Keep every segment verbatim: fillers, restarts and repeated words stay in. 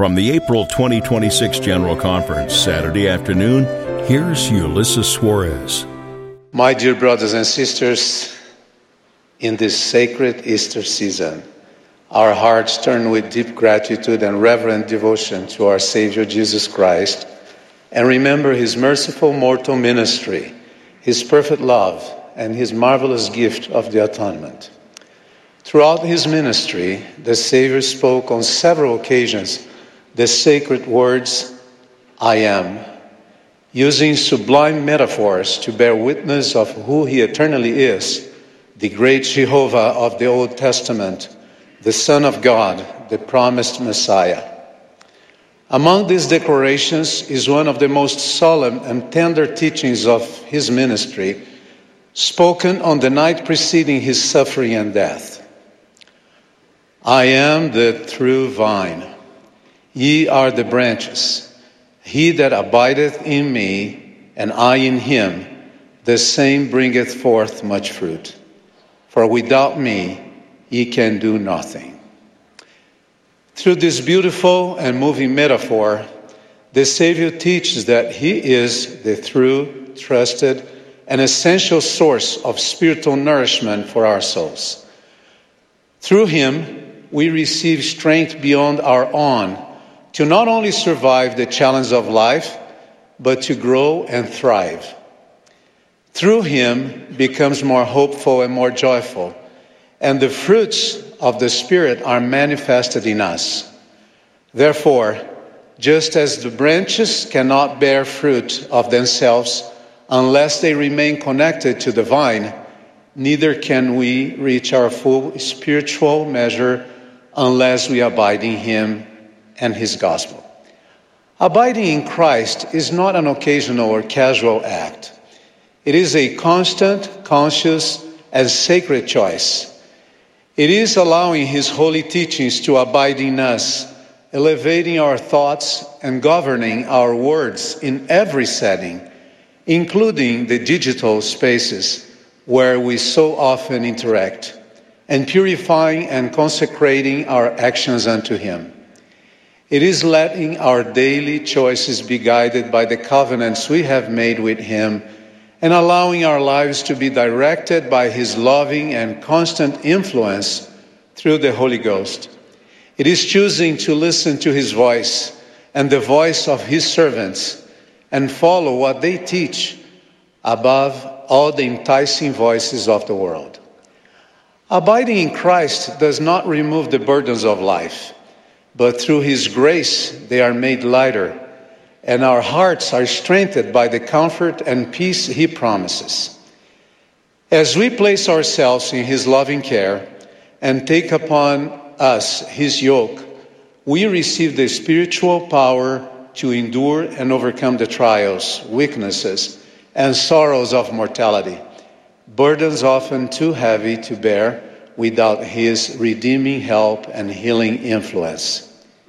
From the April twenty twenty-six General Conference, Saturday afternoon, here's Ulysses Suarez. My dear brothers and sisters, in this sacred Easter season, our hearts turn with deep gratitude and reverent devotion to our Savior Jesus Christ, and remember his merciful mortal ministry, his perfect love, and his marvelous gift of the atonement. Throughout his ministry, the Savior spoke on several occasions the sacred words, I am, using sublime metaphors to bear witness of who he eternally is, the great Jehovah of the Old Testament, the Son of God, the promised Messiah. Among these declarations is one of the most solemn and tender teachings of his ministry, spoken on the night preceding his suffering and death. I am the true vine. Ye are the branches. He that abideth in me, and I in him, the same bringeth forth much fruit. For without me ye can do nothing. Through this beautiful and moving metaphor, the Savior teaches that he is the true, trusted, and essential source of spiritual nourishment for our souls. Through him, we receive strength beyond our own to not only survive the challenge of life, but to grow and thrive. Through him becomes more hopeful and more joyful, and the fruits of the Spirit are manifested in us. Therefore, just as the branches cannot bear fruit of themselves unless they remain connected to the vine, neither can we reach our full spiritual measure unless we abide in him and his gospel. Abiding in Christ is not an occasional or casual act. It is a constant, conscious, and sacred choice. It is allowing his holy teachings to abide in us, elevating our thoughts and governing our words in every setting, including the digital spaces where we so often interact, and purifying and consecrating our actions unto him. It is letting our daily choices be guided by the covenants we have made with him, and allowing our lives to be directed by his loving and constant influence through the Holy Ghost. It is choosing to listen to his voice and the voice of his servants and follow what they teach above all the enticing voices of the world. Abiding in Christ does not remove the burdens of life, but through his grace they are made lighter, and our hearts are strengthened by the comfort and peace he promises. As we place ourselves in his loving care and take upon us his yoke, we receive the spiritual power to endure and overcome the trials, weaknesses, and sorrows of mortality, burdens often too heavy to bear without his redeeming help and healing influence.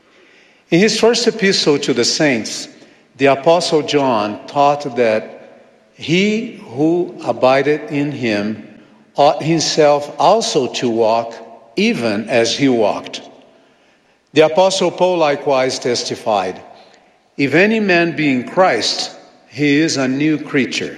In his first epistle to the saints, the Apostle John taught that he who abideth in him ought himself also to walk even as he walked. The Apostle Paul likewise testified, if any man be in Christ, he is a new creature.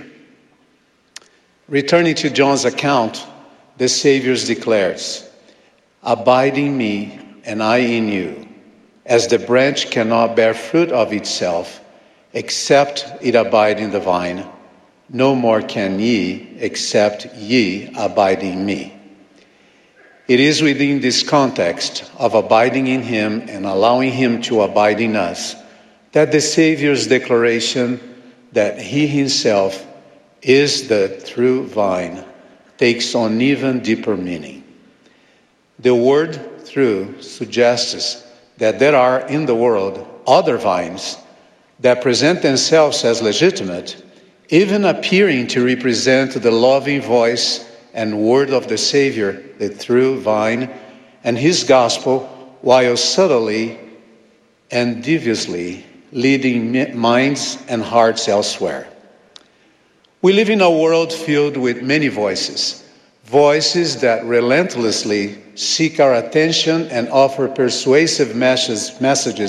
Returning to John's account, the Savior declares, abide in me and I in you, as the branch cannot bear fruit of itself, except it abide in the vine, no more can ye, except ye abide in me. It is within this context of abiding in him and allowing him to abide in us that the Savior's declaration that he himself is the true vine takes on even deeper meaning. The word "true" suggests that there are in the world other vines that present themselves as legitimate, even appearing to represent the loving voice and word of the Savior, the true vine, and his gospel, while subtly and deviously leading minds and hearts elsewhere. We live in a world filled with many voices, voices that relentlessly seek our attention and offer persuasive messages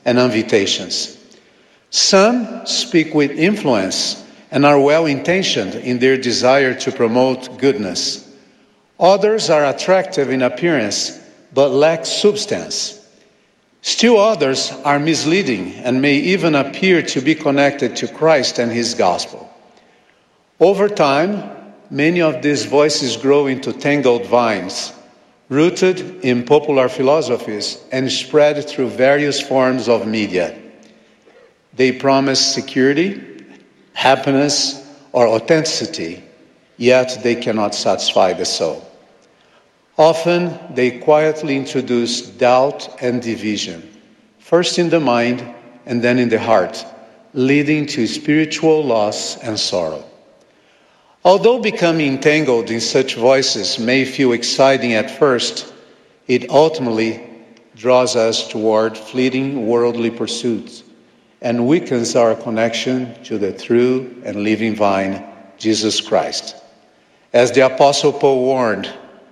and invitations. Some speak with influence and are well-intentioned in their desire to promote goodness. Others are attractive in appearance but lack substance. Still others are misleading and may even appear to be connected to Christ and his gospel. Over time, many of these voices grow into tangled vines, rooted in popular philosophies and spread through various forms of media. They promise security, happiness, or authenticity, yet they cannot satisfy the soul. Often, they quietly introduce doubt and division, first in the mind and then in the heart, leading to spiritual loss and sorrow. Although becoming entangled in such voices may feel exciting at first, it ultimately draws us toward fleeting worldly pursuits and weakens our connection to the true and living vine, Jesus Christ. As the Apostle Paul warned,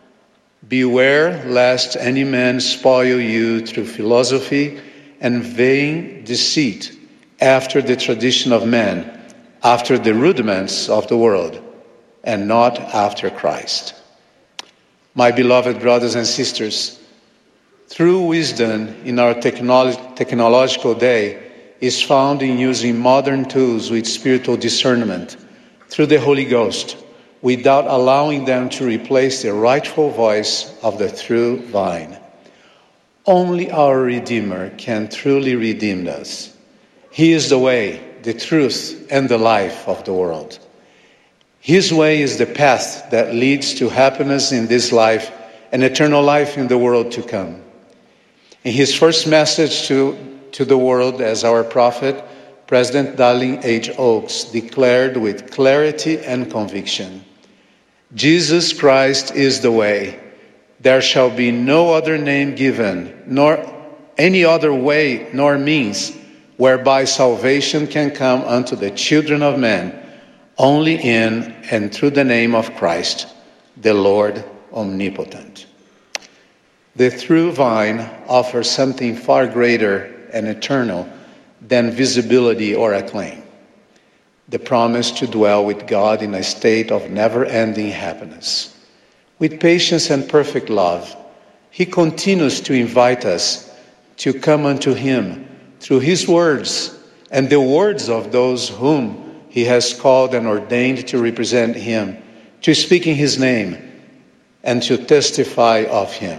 "Beware lest any man spoil you through philosophy and vain deceit, after the tradition of men, after the rudiments of the world, and not after Christ." My beloved brothers and sisters, true wisdom in our technolo- technological day is found in using modern tools with spiritual discernment through the Holy Ghost, without allowing them to replace the rightful voice of the true vine. Only our Redeemer can truly redeem us. He is the way, the truth, and the life of the world. His way is the path that leads to happiness in this life and eternal life in the world to come. In his first message to, to the world as our prophet, President Dallin H. Oaks declared with clarity and conviction, "Jesus Christ is the way. There shall be no other name given, nor any other way nor means, whereby salvation can come unto the children of men, only in and through the name of Christ, the Lord omnipotent." The true vine offers something far greater and eternal than visibility or acclaim: the promise to dwell with God in a state of never-ending happiness. With patience and perfect love, he continues to invite us to come unto him through his words and the words of those whom he has called and ordained to represent him, to speak in his name, and to testify of him.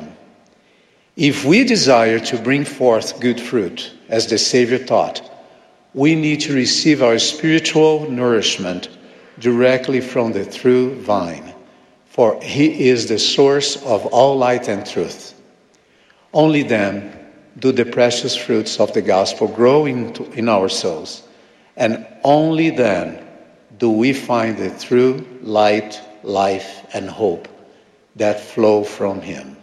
If we desire to bring forth good fruit, as the Savior taught, we need to receive our spiritual nourishment directly from the true vine, for he is the source of all light and truth. Only then do the precious fruits of the gospel grow into, in our souls, and only then do we find the true light, life, and hope that flow from him.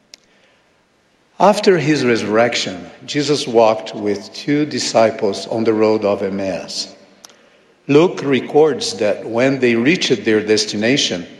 After his resurrection, Jesus walked with two disciples on the road of Emmaus. Luke records that when they reached their destination,